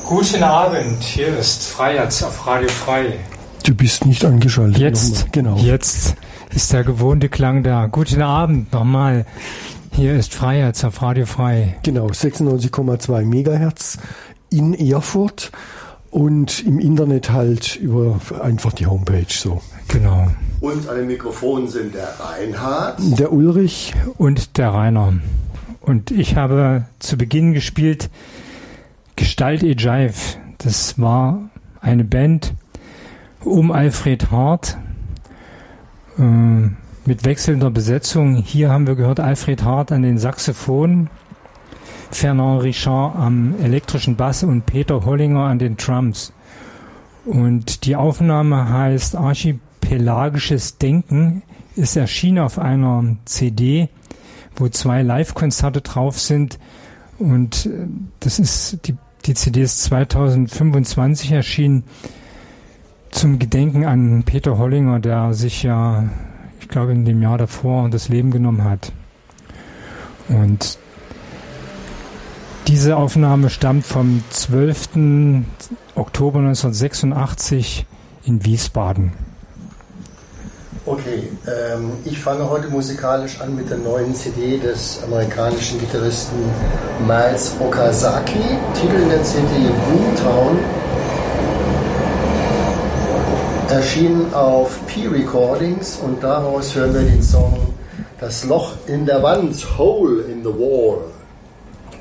Guten Abend, hier ist Freiherz auf Radio Frei. Du bist nicht angeschaltet. Jetzt, genau. Jetzt ist der gewohnte Klang da. Guten Abend nochmal. Hier ist Freiherz auf Radio Frei. Genau, 96,2 Megahertz in Erfurt und im Internet halt über einfach die Homepage so. Genau. Und an den Mikrofonen sind der Reinhard, der Ulrich und der Rainer. Und ich habe zu Beginn gespielt Gestalt e Jive. Das war eine Band um Alfred Hart mit wechselnder Besetzung. Hier haben wir gehört Alfred Hart an den Saxophonen, Fernand Richard am elektrischen Bass und Peter Hollinger an den Drums. Und die Aufnahme heißt Archipelagisches Denken, ist erschienen auf einer CD, wo 2 Live-Konzerte drauf sind. Und das ist die CD ist 2025 erschienen zum Gedenken an Peter Hollinger, der sich ja, ich glaube, in dem Jahr davor das Leben genommen hat. Und diese Aufnahme stammt vom 12. Oktober 1986 in Wiesbaden. Okay, ich fange heute musikalisch an mit der neuen CD des amerikanischen Gitarristen Miles Okazaki. Titel der CD Boomtown. Erschienen auf P-Recordings und daraus hören wir den Song Das Loch in der Wand, Hole in the Wall.